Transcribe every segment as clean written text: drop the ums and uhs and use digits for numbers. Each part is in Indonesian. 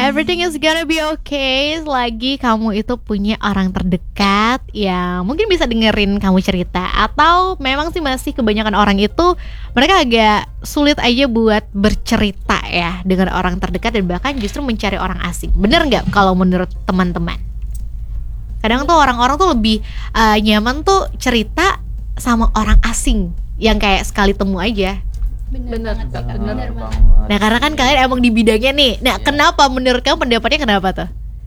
everything is gonna be okay selagi kamu itu punya orang terdekat yang mungkin bisa dengerin kamu cerita. Atau memang sih masih kebanyakan orang itu mereka agak sulit aja buat bercerita ya dengan orang terdekat, dan bahkan justru mencari orang asing. Bener gak kalau menurut teman-teman? Kadang tuh orang-orang tuh lebih nyaman tuh cerita sama orang asing yang kayak sekali temu aja. Bener banget. Nah karena kan kalian emang di bidangnya nih. Nah kenapa menurut kamu, pendapatnya kenapa tuh?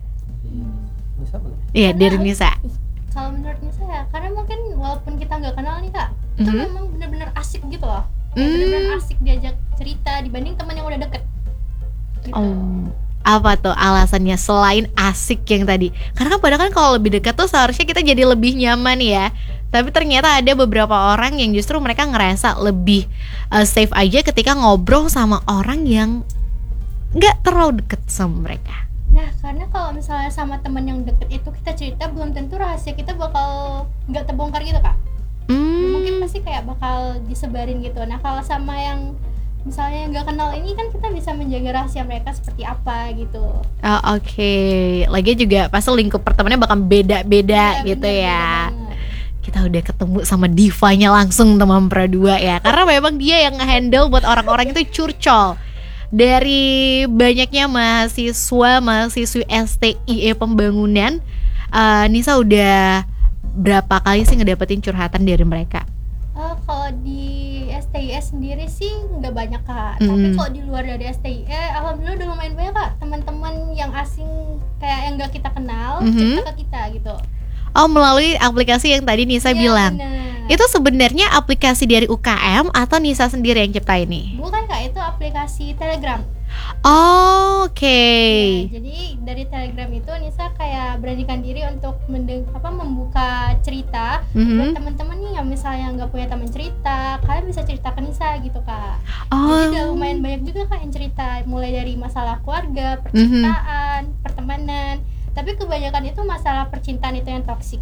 Nisa boleh? Iya dari Nisa. Kalau menurut Nisa ya, karena mungkin walaupun kita nggak kenal nih kak, itu memang benar-benar asik gitu loh. Benar-benar asik diajak cerita dibanding teman yang udah deket gitu. Apa tuh alasannya selain asik yang tadi? Karena kan padahal kan kalau lebih dekat tuh seharusnya kita jadi lebih nyaman ya. Tapi ternyata ada beberapa orang yang justru mereka ngerasa lebih safe aja ketika ngobrol sama orang yang gak terlalu deket sama mereka. Nah karena kalau misalnya sama teman yang deket itu kita cerita, belum tentu rahasia kita bakal nggak terbongkar gitu kak. Mungkin pasti kayak bakal disebarin gitu. Nah kalau sama yang misalnya nggak kenal ini kan kita bisa menjaga rahasia mereka seperti apa gitu. Oke. Lagi juga pasti lingkup pertemanannya bakal beda-beda ya, gitu ya. Kita udah ketemu sama divanya langsung teman Pradua ya. Karena memang dia yang nge-handle buat orang-orang itu curcol. Dari banyaknya mahasiswi STIE Pembangunan, Nisa udah berapa kali sih ngedapetin curhatan dari mereka? Kalau di STIE sendiri sih nggak banyak kak. Tapi kalau di luar dari STIE, alhamdulillah udah lumayan banyak kak. Teman-teman yang asing kayak yang nggak kita kenal cerita ke kita gitu. Oh, melalui aplikasi yang tadi Nisa bilang. Bener. Itu sebenarnya aplikasi dari UKM atau Nisa sendiri yang ciptain nih? Bukan kak, itu aplikasi Telegram. Oke. Ya, jadi dari Telegram itu Nisa kayak beranikan diri untuk membuka cerita buat teman-teman nih yang misalnya nggak punya teman cerita, kalian bisa cerita ke Nisa gitu kak. Jadi udah lumayan banyak juga kak yang cerita, mulai dari masalah keluarga, percintaan, pertemanan. Tapi kebanyakan itu masalah percintaan itu yang toksik.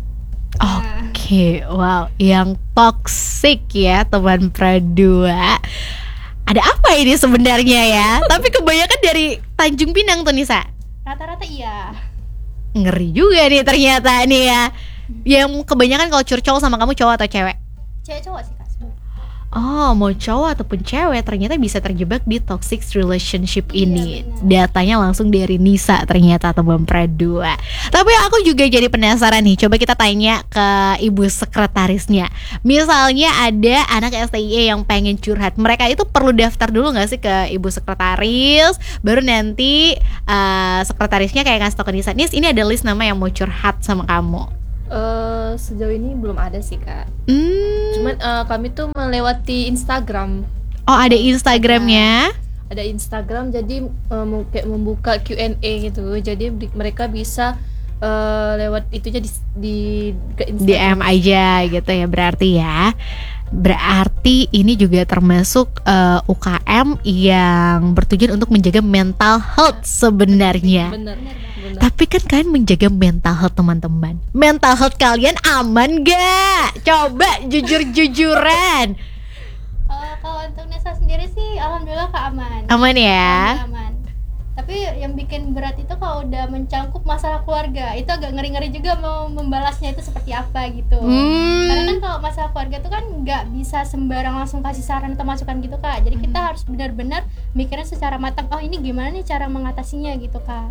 Oke, wow, yang toksik ya teman Pradua. Ada apa ini sebenarnya ya? Tapi kebanyakan dari Tanjung Pinang tuh Nisa. Rata-rata iya. Ngeri juga nih ternyata nih ya. Yang kebanyakan kalau curcol sama kamu cowok atau cewek? Cewek cowok sih kak sebenarnya. Oh, mau cowok ataupun cewek ternyata bisa terjebak di toxic relationship ini. Benar. Datanya langsung dari Nisa ternyata teman Pradua. Tapi aku juga jadi penasaran nih. Coba kita tanya ke ibu sekretarisnya. Misalnya ada anak STIE yang pengen curhat, mereka itu perlu daftar dulu nggak sih ke ibu sekretaris? Baru nanti sekretarisnya kayak ngasih tau ke Nisa, Nis ini ada list nama yang mau curhat sama kamu. Sejauh ini belum ada sih kak. Cuman kami tuh melewati Instagram. Oh ada Instagramnya? Ada Instagram, jadi kayak membuka Q&A gitu. Jadi mereka bisa lewat itu aja ke Instagram. DM aja gitu ya berarti ya. Berarti ini juga termasuk UKM yang bertujuan untuk menjaga mental health sebenarnya. Bener. Tapi kan kalian menjaga mental health teman-teman. Mental health kalian aman gak? Coba jujur-jujuran. Kalau untuk Nisa sendiri sih alhamdulillah kak aman. Aman ya? Aman. Tapi yang bikin berat itu kalau udah mencangkup masalah keluarga, itu agak ngeri-ngeri juga mau membalasnya itu seperti apa gitu. Karena kan kalau masalah keluarga itu kan nggak bisa sembarang langsung kasih saran atau masukan gitu kak. Jadi kita harus benar-benar mikirnya secara matang. Oh ini gimana nih cara mengatasinya gitu kak.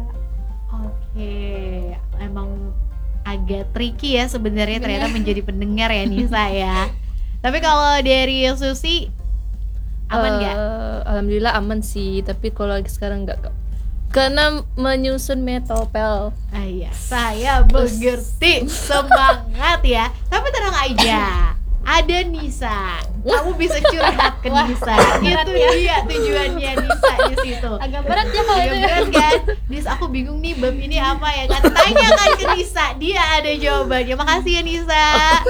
Oke, emang agak tricky ya sebenarnya ternyata menjadi pendengar ya Nisa ya. Tapi kalau dari Susi aman nggak? Alhamdulillah aman sih. Tapi kalau sekarang nggak, karena menyusun metopel. Iya, saya mengerti. Semangat ya. Tapi tenang aja, ada Nisa. Kamu bisa curhat ke Nisa. Itu dia tujuannya Nisa di situ. Agak berat ya kalau itu. Berat kan? Nis, aku bingung nih bab ini apa ya kan? Tanyakan ke Nisa, dia ada jawabannya. Makasih ya Nisa.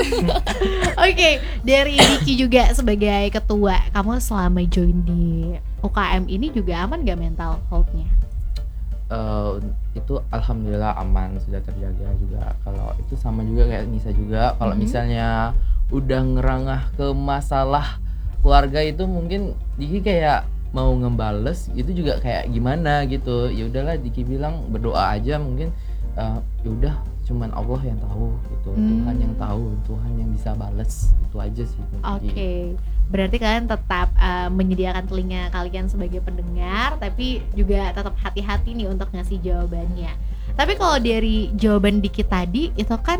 Oke, dari Diki juga sebagai ketua, kamu selama join di UKM ini juga aman gak mental health-nya? Itu alhamdulillah aman, sudah terjaga juga. Kalau itu sama juga kayak Nisa juga. Kalau misalnya udah ngerangah ke masalah keluarga itu mungkin Diki kayak mau ngebales itu juga kayak gimana gitu. Ya udahlah, Diki bilang berdoa aja, mungkin ya udah cuman Allah yang tahu gitu. Tuhan yang tahu, Tuhan yang bisa bales, itu aja sih. Oke. Berarti kalian tetap menyediakan telinga kalian sebagai pendengar, tapi juga tetap hati-hati nih untuk ngasih jawabannya. Tapi kalau dari jawaban Diki tadi itu kan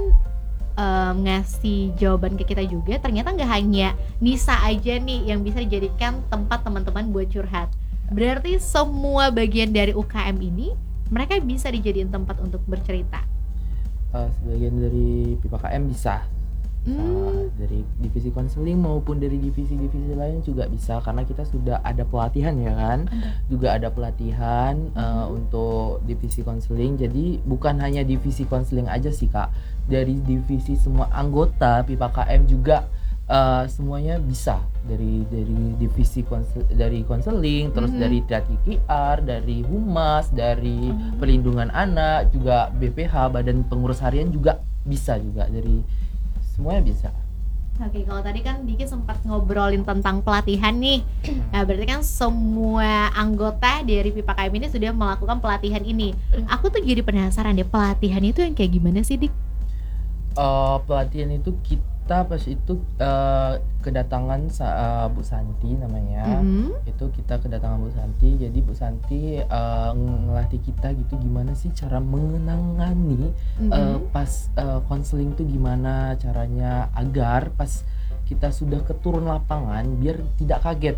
ngasih jawaban ke kita juga, ternyata nggak hanya Nisa aja nih yang bisa dijadikan tempat teman-teman buat curhat. Berarti semua bagian dari UKM ini mereka bisa dijadiin tempat untuk bercerita. Sebagian dari Pipa KM bisa. Dari divisi konseling maupun dari divisi-divisi lain juga bisa, karena kita sudah ada pelatihan ya kan. Juga ada pelatihan untuk divisi konseling. Jadi bukan hanya divisi konseling aja sih Kak, dari divisi semua anggota Pipa KM juga semuanya bisa, dari divisi dari konseling, terus dari TKR, dari humas, dari pelindungan anak, juga BPH Badan Pengurus Harian juga bisa, juga dari semuanya bisa. Oke, kalau tadi kan Diki sempat ngobrolin tentang pelatihan nih. Nah, berarti kan semua anggota dari Pipa KM ini sudah melakukan pelatihan ini. Aku tuh jadi penasaran deh, pelatihan itu yang kayak gimana sih, Dik? Pelatihan itu kita pas itu kedatangan Bu Santi namanya. Itu kita kedatangan Bu Santi. Jadi Bu Santi ngelatih kita gitu gimana sih cara mengenangani pas konseling tuh gimana caranya agar pas kita sudah ke turun lapangan biar tidak kaget.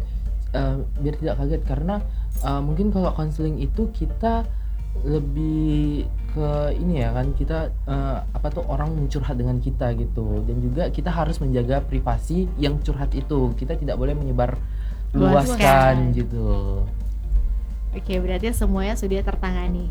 Karena mungkin kalau konseling itu kita lebih ke ini ya kan, kita orang curhat dengan kita gitu, dan juga kita harus menjaga privasi yang curhat itu, kita tidak boleh menyebar luaskan gitu. Oke, berarti semuanya sudah tertangani.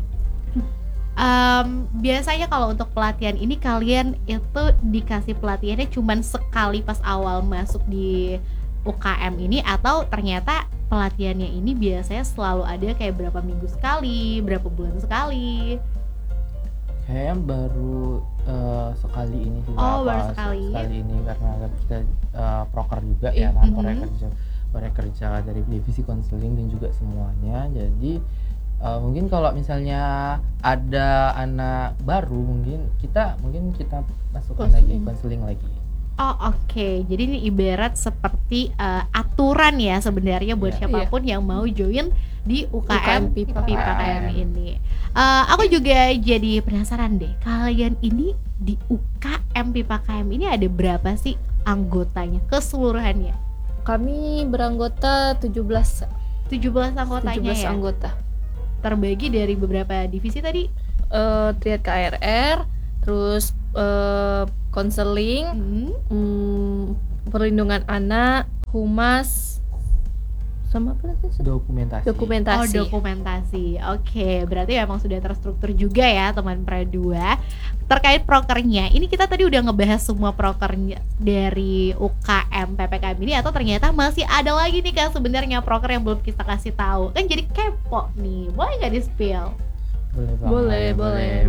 Biasanya kalau untuk pelatihan ini kalian itu dikasih pelatihannya cuman sekali pas awal masuk di UKM ini, atau ternyata pelatihannya ini biasanya selalu ada kayak berapa minggu sekali, berapa bulan sekali? Kayaknya baru sekali ini sih. Baru sekali ini, karena kita proker juga ya kan, kerja dari divisi konseling dan juga semuanya. Jadi mungkin kalau misalnya ada anak baru, mungkin kita masukkan lagi konseling lagi. Oke. Jadi ini ibarat seperti aturan ya sebenarnya buat siapapun yang mau join di UKM Pipa KM ini. Aku juga jadi penasaran deh, kalian ini di UKM Pipa KM ini ada berapa sih anggotanya keseluruhannya? Kami beranggota 17 anggotanya ya? Anggota. Terbagi dari beberapa divisi tadi? Triad KRR, terus konseling, perlindungan anak, humas, sama apa lagi? Dokumentasi. Oke, berarti memang sudah terstruktur juga ya teman Pra2. Terkait prokernya, ini kita tadi udah ngebahas semua prokernya dari UKM PPKM ini, atau ternyata masih ada lagi nih kan sebenarnya proker yang belum kita kasih tahu? Kan jadi kepo nih, boleh nggak di-spill? Boleh banget.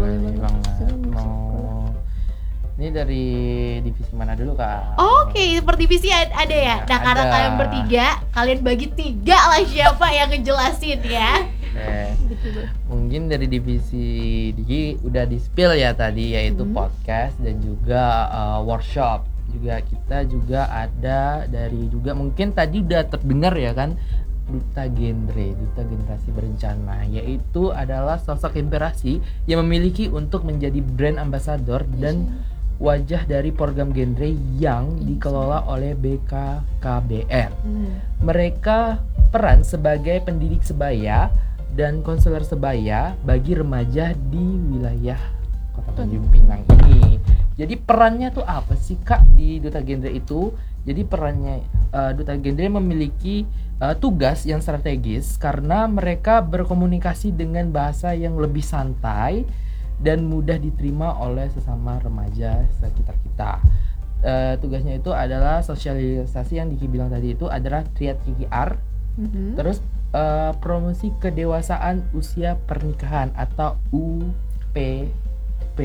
Ini dari divisi mana dulu Kak? Oke, per divisi ada ya? Nah, karena kalian bertiga, kalian bagi 3 lah siapa yang ngejelasin ya. Mungkin dari divisi Diki udah di-spill ya tadi, yaitu podcast dan juga workshop. Kita juga ada dari juga mungkin tadi udah terdengar ya kan, Duta Generasi Berencana, yaitu adalah sosok inspirasi yang memiliki untuk menjadi brand ambassador dan wajah dari program genre yang dikelola oleh BKKBN. Mereka peran sebagai pendidik sebaya dan konselor sebaya bagi remaja di wilayah Kota Tanjung Pinang ini. Jadi perannya tuh apa sih Kak di Duta Genre itu? Jadi perannya Duta Genre memiliki tugas yang strategis karena mereka berkomunikasi dengan bahasa yang lebih santai dan mudah diterima oleh sesama remaja sekitar kita. Tugasnya itu adalah sosialisasi yang Diki bilang tadi itu adalah Triad KKR, terus promosi kedewasaan usia pernikahan atau UPP.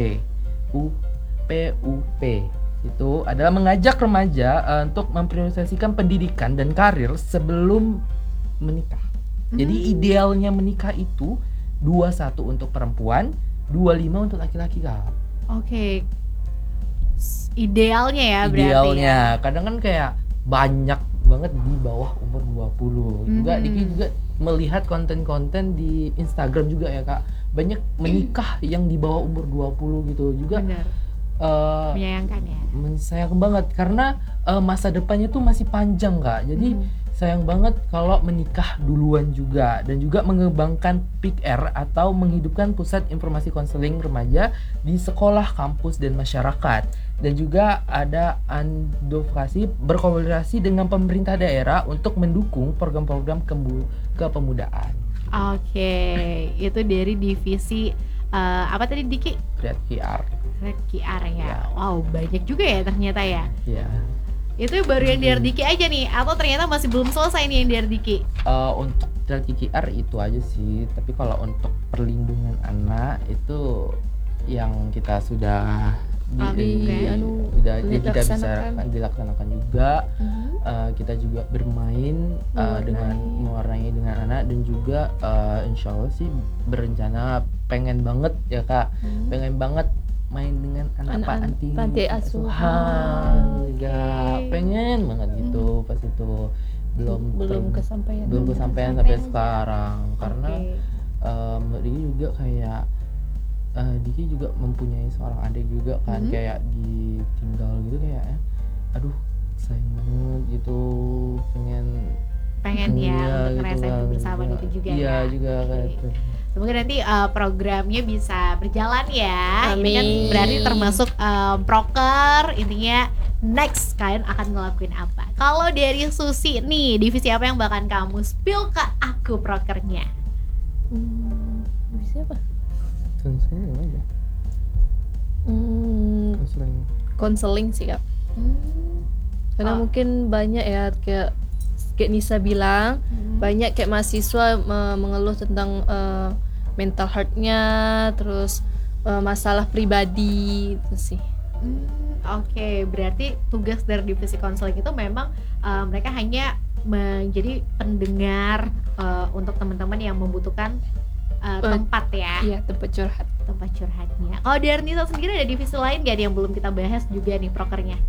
Itu adalah mengajak remaja untuk memprioritaskan pendidikan dan karir sebelum menikah. Jadi idealnya menikah itu 21 untuk perempuan, 25 untuk laki-laki, Kak. Oke. Idealnya ya berarti. Idealnya. Ya. Kadang kan kayak banyak banget di bawah umur 20. Juga Diki juga melihat konten-konten di Instagram juga ya, Kak. Banyak menikah yang di bawah umur 20 gitu. Juga Benar. Menyayangkan ya. sayang banget karena masa depannya tuh masih panjang, Kak. Jadi sayang banget kalau menikah duluan juga, dan juga mengembangkan PIKR atau menghidupkan pusat informasi konseling remaja di sekolah, kampus, dan masyarakat. Dan juga ada advokasi berkolaborasi dengan pemerintah daerah untuk mendukung program-program kepemudaan. Oke, itu dari divisi apa tadi Diki? Create QR. Red QR ya. Ya. Wow, banyak juga ya ternyata ya. Ya. Itu baru yang di Diki aja nih, atau ternyata masih belum selesai nih yang di Diki? Untuk Create QR itu aja sih. Tapi kalau untuk perlindungan anak itu yang kita sudah kita bisa dilaksanakan juga. Kita juga bermain dengan mewarnai dengan anak, dan juga insya Allah sih berencana pengen banget ya, Kak, pengen banget main dengan anak panti asuhan juga, pengen banget gitu. Pas itu belum kesampaian sampai sekarang, karena menurut Diki juga kayak Diki juga mempunyai seorang adik juga kan, kayak ditinggal gitu, kayak aduh sayang banget gitu, pengen ya untuk gitu ngerasain kan, kebersamaan itu juga iya, ya. juga kan itu. Semoga nanti programnya bisa berjalan ya. Amin. Ini kan berarti termasuk proker, intinya next kalian akan ngelakuin apa. Kalau dari Susi nih, divisi apa yang bakal kamu spill ke aku prokernya? Divisi apa? Konseling aja. Konseling sih, Kak. Karena mungkin banyak ya, kayak Nisa bilang, banyak kayak mahasiswa mengeluh tentang mental health-nya, terus masalah pribadi itu sih. Oke, berarti tugas dari divisi konseling itu memang mereka hanya menjadi pendengar untuk teman-teman yang membutuhkan tempat ya. Iya, tempat curhatnya. Kalau dari Nisa sendiri ada divisi lain gak nih yang belum kita bahas juga nih prokernya?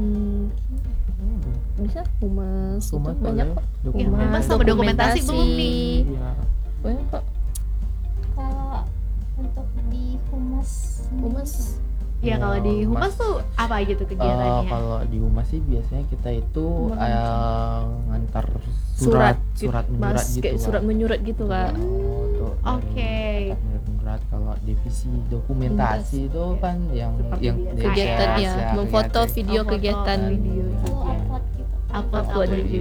Bisa humas itu banyak kok. Ya, humas sama dokumentasi belum nih. Iya. Banyak kok. Kalau untuk di humas Ya, kalau di humas tuh apa aja tuh kegiatannya? Kalau di humas sih biasanya kita itu ngantar surat menyurat gitu. Kayak surat menyurat gitu, Kak. Oke. Menyurat. Kalau divisi dokumentasi itu kan yang Kegiatan ya, memfoto video Memfoto kegiatan. video kalau juga. upload gitu Upload